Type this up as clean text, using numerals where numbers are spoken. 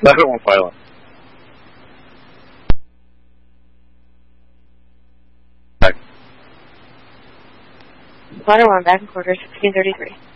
Ladder 1 Pylon. Ladder 1, back in quarters, 1633.